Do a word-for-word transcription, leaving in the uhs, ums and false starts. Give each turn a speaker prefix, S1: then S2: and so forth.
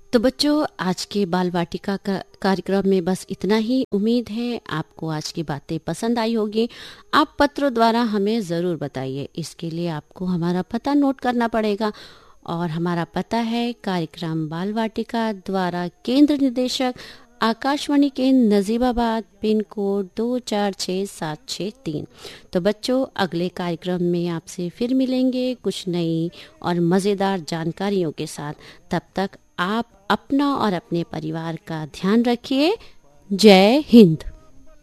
S1: तो बच्चों, आज के बाल वाटिका का कार्यक्रम में बस इतना ही। उम्मीद है आपको आज की बातें पसंद आई होगी। आप पत्रों द्वारा हमें ज़रूर बताइए। इसके लिए आपको हमारा पता नोट करना पड़ेगा और हमारा पता है कार्यक्रम बाल वाटिका द्वारा केंद्र निदेशक आकाशवाणी केंद्र नजीबाबाद, पिन कोड दो चार छः सात छः तीन। तो बच्चों, अगले कार्यक्रम में आपसे फिर मिलेंगे कुछ नई और मज़ेदार जानकारियों के साथ। तब तक आप अपना और अपने परिवार का ध्यान रखिए। जय हिंद।